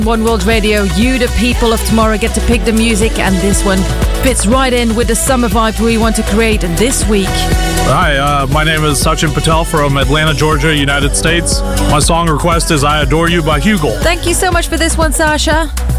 One World Radio, you, the people of tomorrow, get to pick the music, and this one fits right in with the summer vibe we want to create this week. Hi, my name is Sachin Patel from Atlanta, Georgia, United States. My song request is I Adore You by Hugel. Thank you so much for this one, Sasha.